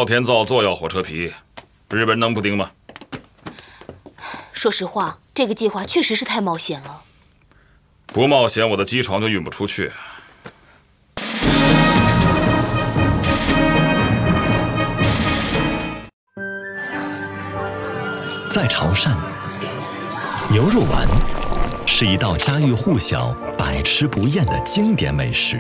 田造做药火车皮，日本人能不盯吗？ 说实话，这个计划确实是太冒险了。 不冒险，我的机床就运不出去。 在潮汕，牛肉丸是一道家喻户晓、百吃不厌的经典美食。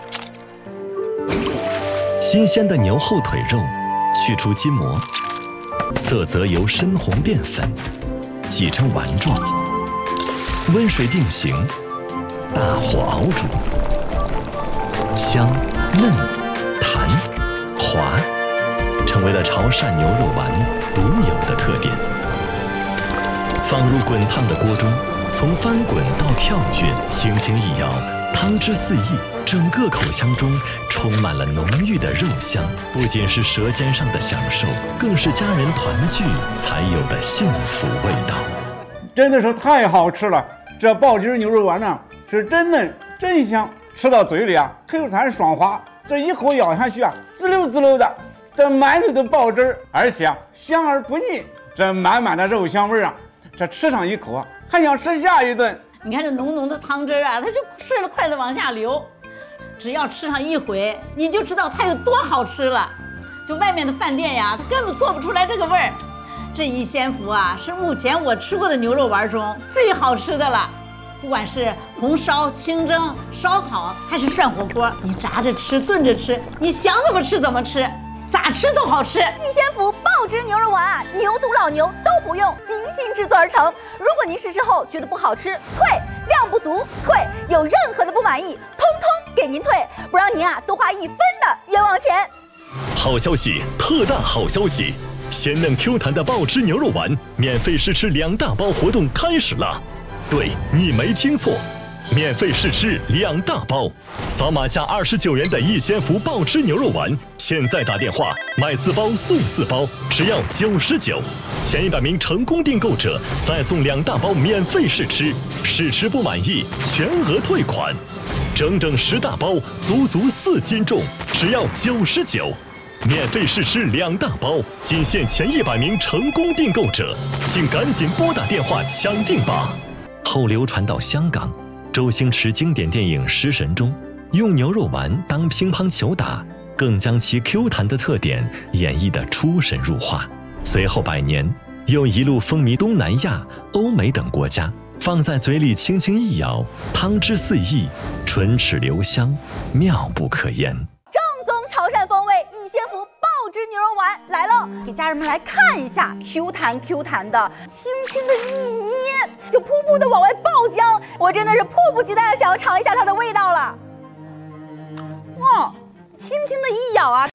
新鲜的牛后腿肉去除筋膜，色泽由深红变粉，挤成丸状，温水定型，大火熬煮，香、嫩、弹、滑，成为了潮汕牛肉丸独有的特点。放入滚烫的锅中，从翻滚到跳跃，轻轻一摇，汤汁四溢，整个口腔中充满了浓郁的肉香。不仅是舌尖上的享受，更是家人团聚才有的幸福味道。 真的是太好吃了！这爆汁牛肉丸呢，是真嫩真香，吃到嘴里啊，Q弹爽滑，这一口咬下去啊，滋溜滋溜的，这满嘴的爆汁，而且啊香而不腻，这满满的肉香味啊，这吃上一口啊，还想吃下一顿。 你看这浓浓的汤汁啊，它就顺着筷子往下流，只要吃上一回，你就知道它有多好吃了。就外面的饭店呀，它根本做不出来这个味儿。这一仙福啊，是目前我吃过的牛肉丸中最好吃的了。不管是红烧、清蒸、烧烤，还是涮火锅，你炸着吃、炖着吃，你想怎么吃怎么吃，咋吃都好吃。 一仙福爆汁牛肉丸啊，牛犊老牛都不用，精心制作而成。如果您试吃后觉得不好吃，退；量不足，退；有任何的不满意，通通给您退，不让您啊多花1分的冤枉钱。 好消息，特大好消息！鲜嫩 Q 弹的爆汁牛肉丸免费试吃2大包活动开始了。对，你没听错，免费试吃2大包，扫码价29元的一仙福爆汁牛肉丸，现在打电话买4包送4包，只要99，前100名成功订购者再送2大包免费试吃，试吃不满意全额退款，整整10大包，足足4斤重，只要99。免费试吃2大包，仅限前100名成功订购者，请赶紧拨打电话抢订吧。后流传到香港，周星驰经典电影《食神》中，用牛肉丸当乒乓球打，更将其 Q 弹的特点演绎得出神入化。随后100年，又一路风靡东南亚、欧美等国家，放在嘴里轻轻一咬，汤汁四溢，唇齿留香，妙不可言。 正宗潮汕风味一仙福爆汁牛肉丸来喽！给家人们来看一下 Q 弹 Q 弹的，轻轻的一捏就噗噗的往外爆浆，我真的是迫不及待的想要尝一下它的味道了。哇，轻轻的一咬啊，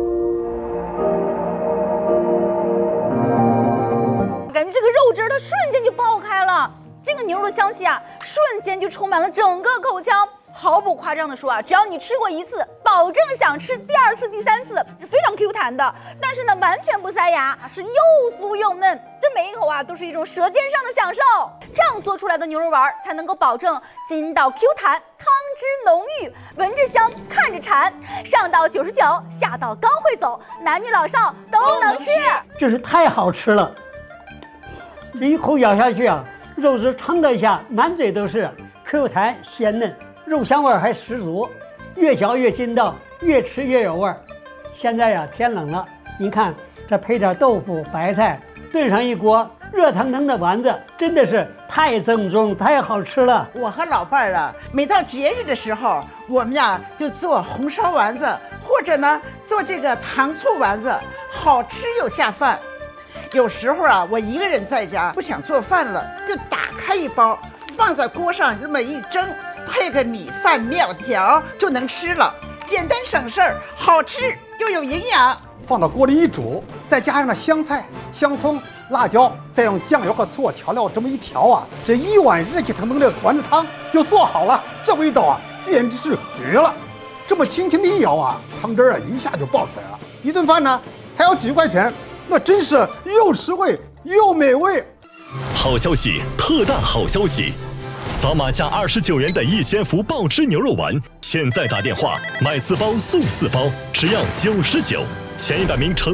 感觉这个肉汁它瞬间就爆开了，这个牛肉的香气啊，瞬间就充满了整个口腔。毫不夸张的说啊，只要你吃过1次，保证想吃第2次、第3次，是非常 Q 弹的。但是呢，完全不塞牙，是又酥又嫩，这每一口啊都是一种舌尖上的享受。这样做出来的牛肉丸才能够保证筋道 Q 弹，汤汁浓郁，闻着香，看着馋，上到99，下到刚会走，男女老少都能吃。 真是太好吃了！这一口咬下去啊，肉质撑得一下，满嘴都是 Q 弹鲜嫩。肉香味还十足，越嚼越筋道，越吃越有味儿。现在呀，天冷了，您看这配点豆腐、白菜，炖上一锅热腾腾的丸子，真的是太正宗、太好吃了。 我和老伴儿啊，每到节日的时候，我们呀就做红烧丸子，或者呢做这个糖醋丸子，好吃又下饭。有时候啊，我一个人在家不想做饭了，就打开一包，放在锅上这么一蒸。配个米饭、面条就能吃了，简单省事儿，好吃又有营养。 放到锅里一煮，再加上香菜、香葱、辣椒，再用酱油和醋调料这么一调啊，这一碗热气腾腾的丸子汤就做好了。这味道啊，简直是绝了！这么轻轻的一舀啊，汤汁啊一下就爆出来了。一顿饭呢才要几块钱，那真是又实惠又美味。 好消息，特大好消息！扫码价29元的一仙福爆汁牛肉丸，现在打电话买4包送4包，只要99，前100名成